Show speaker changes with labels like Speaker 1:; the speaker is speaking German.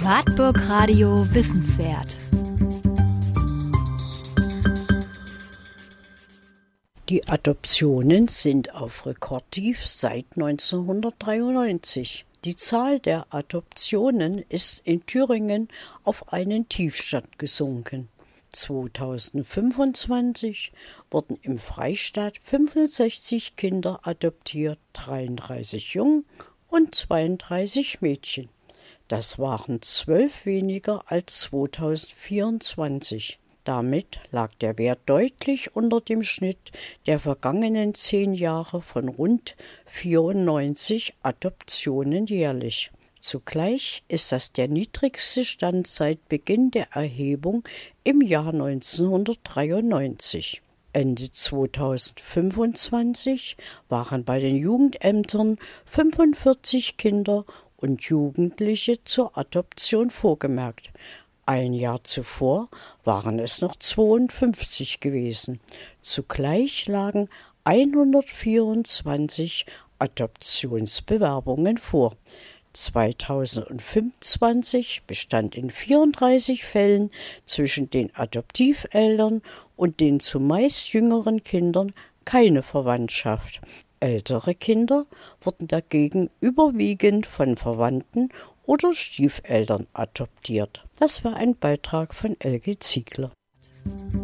Speaker 1: Wartburg Radio Wissenswert.
Speaker 2: Die Adoptionen sind auf Rekordtief seit 1993. Die Zahl der Adoptionen ist in Thüringen auf einen Tiefstand gesunken. 2025 wurden im Freistaat 65 Kinder adoptiert, 33 Jungen und 32 Mädchen. Das waren 12 weniger als 2024. Damit lag der Wert deutlich unter dem Schnitt der vergangenen 10 Jahre von rund 94 Adoptionen jährlich. Zugleich ist das der niedrigste Stand seit Beginn der Erhebung im Jahr 1993. Ende 2025 waren bei den Jugendämtern 45 Kinder und Jugendliche zur Adoption vorgemerkt. Ein Jahr zuvor waren es noch 52 gewesen. Zugleich lagen 124 Adoptionsbewerbungen vor. 2025 bestand in 34 Fällen zwischen den Adoptiveltern und den zumeist jüngeren Kindern keine Verwandtschaft. Ältere Kinder wurden dagegen überwiegend von Verwandten oder Stiefeltern adoptiert. Das war ein Beitrag von Elke Ziegler.